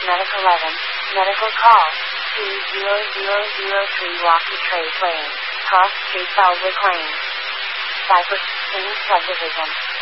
Medic 11, medical call, 20003 Rocky Trace Lane, Cross Street, Bellwood Lane. Cypress Springs Subdivision.